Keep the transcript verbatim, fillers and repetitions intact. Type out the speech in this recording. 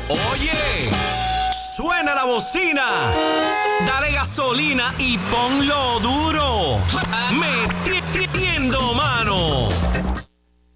Oye, suena la bocina. Dale gasolina y ponlo duro. Meti-